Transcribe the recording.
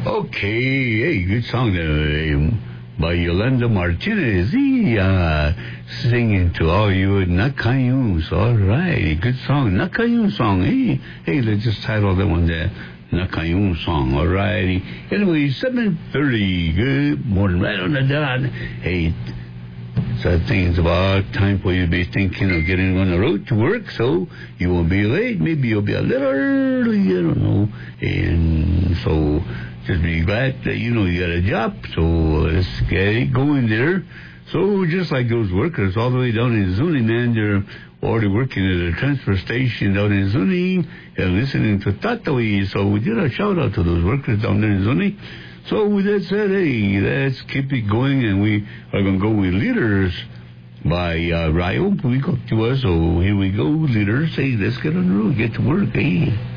Okay, hey, good song by Yolanda Martinez. Singing to all you Nakayuns. All right, good song. Nakayun song. Hey, let's just title that one there. Nakayun song. All righty. Anyway, 7:30. Good morning. Right on the dot. Hey, so I think it's about time for you to be thinking of getting on the road to work, so you won't be late. Maybe you'll be a little early, I don't know. And so just be glad that you got a job. So let's get it going there. So just like those workers all the way down in Zuni, man, they're already working at a transfer station down in Zuni and listening to Tatawi. So we did a shout out to those workers down there in Zuni. So with that said, hey, let's keep it going, and we are going to go with Leaders by Ryo. We go to us, so here we go, Leaders. Hey, let's get on the road, get to work, hey.